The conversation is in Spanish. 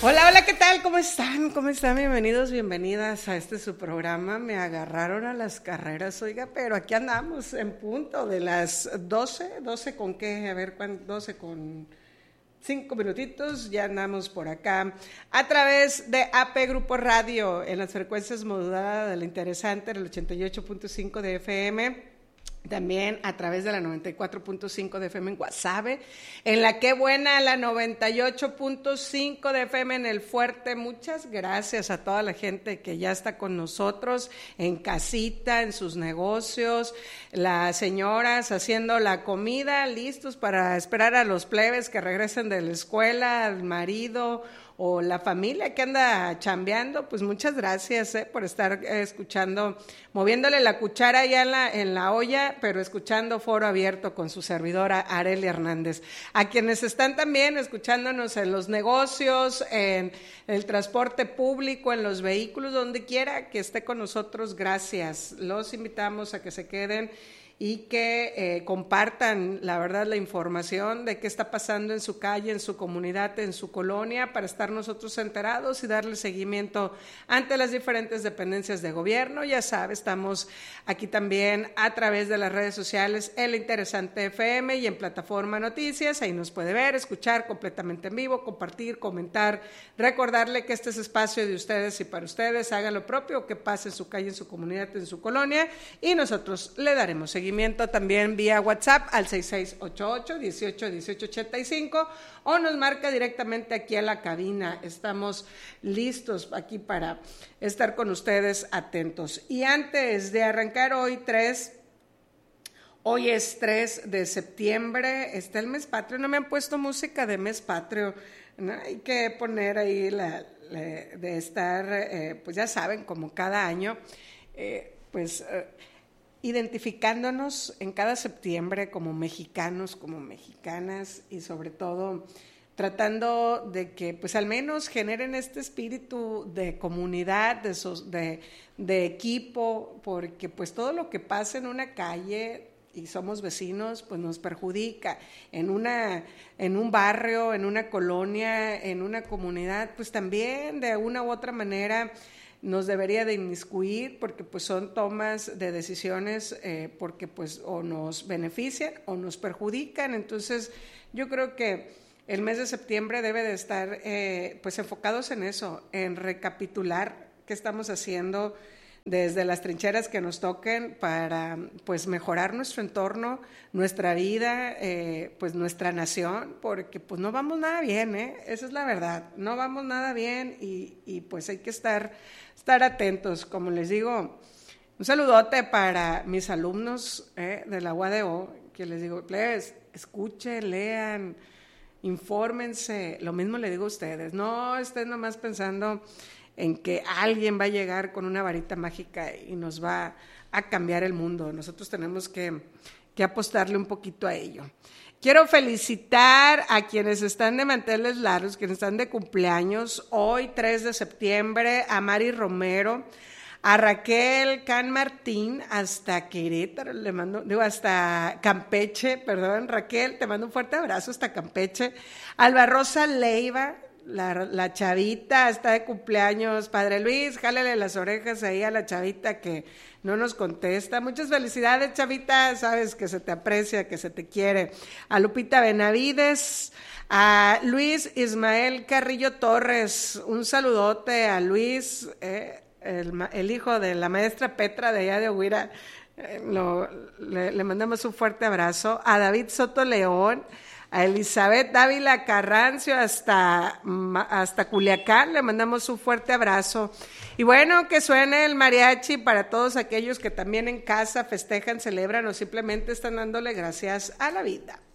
Hola, hola, ¿qué tal? ¿Cómo están? ¿Cómo están? Bienvenidos, bienvenidas a este su programa. Me agarraron a las carreras, oiga, pero aquí andamos en punto de las 12 con qué, a ver, 12 con 5 minutitos, ya andamos por acá a través de AP Grupo Radio en las frecuencias moduladas de la interesante, el 88.5 de FM. También a través de la 94.5 de FM en Guasave, en la Qué Buena, la 98.5 de FM en El Fuerte. Muchas gracias a toda la gente que ya está con nosotros en casita, en sus negocios, las señoras haciendo la comida, listos para esperar a los plebes que regresen de la escuela, al marido o la familia que anda chambeando. Pues muchas gracias por estar escuchando, moviéndole la cuchara ya en la olla, pero escuchando Foro Abierto con su servidora Arely Hernández. A quienes están también escuchándonos en los negocios, en el transporte público, en los vehículos, donde quiera que esté con nosotros, gracias. Los invitamos a que se queden y que compartan, la verdad, la información de qué está pasando en su calle, en su comunidad, en su colonia, para estar nosotros enterados y darle seguimiento ante las diferentes dependencias de gobierno. Ya sabe, estamos aquí también a través de las redes sociales, El Interesante FM y en Plataforma Noticias. Ahí nos puede ver, escuchar completamente en vivo, compartir, comentar, recordarle que este es espacio de ustedes y para ustedes. Hagan lo propio, que pase en su calle, en su comunidad, en su colonia, y nosotros le daremos seguimiento también vía WhatsApp al 6688-181885 o nos marca directamente aquí a la cabina. Estamos listos aquí para estar con ustedes atentos. Y antes de arrancar hoy es 3 de septiembre, está el mes patrio. No me han puesto música de mes patrio, ¿no? Hay que poner ahí de estar, pues ya saben, como cada año, identificándonos en cada septiembre como mexicanos, como mexicanas, y sobre todo tratando de que pues al menos generen este espíritu de comunidad, de equipo, porque pues todo lo que pasa en una calle y somos vecinos, pues nos perjudica en un barrio, en una colonia, en una comunidad, pues también de una u otra manera nos debería de inmiscuir, porque pues son tomas de decisiones porque pues o nos benefician o nos perjudican. Entonces yo creo que el mes de septiembre debe de estar pues enfocados en eso, en recapitular qué estamos haciendo desde las trincheras que nos toquen para pues mejorar nuestro entorno, nuestra vida, pues nuestra nación, porque pues no vamos nada bien, esa es la verdad, no vamos nada bien y pues hay que estar atentos. Como les digo, un saludote para mis alumnos de la UADO, que les digo, plebes, escuchen, lean, infórmense. Lo mismo le digo a ustedes, no estén nomás pensando en que alguien va a llegar con una varita mágica y nos va a cambiar el mundo. Nosotros tenemos que apostarle un poquito a ello. Quiero felicitar a quienes están de manteles largos, quienes están de cumpleaños hoy, 3 de septiembre, a Mari Romero, a Raquel Can Martín, hasta Querétaro, hasta Campeche, perdón, Raquel, te mando un fuerte abrazo hasta Campeche, Alba Rosa Leiva, la chavita está de cumpleaños. Padre Luis, jálale las orejas ahí a la chavita que no nos contesta. Muchas felicidades, chavita, sabes que se te aprecia, que se te quiere. A Lupita Benavides, a Luis Ismael Carrillo Torres, un saludote a Luis, el hijo de la maestra Petra de allá de Huira. Le mandamos un fuerte abrazo. A David Soto León, a Elizabeth Dávila Carrancio hasta Culiacán, le mandamos un fuerte abrazo. Y bueno, que suene el mariachi para todos aquellos que también en casa festejan, celebran o simplemente están dándole gracias a la vida.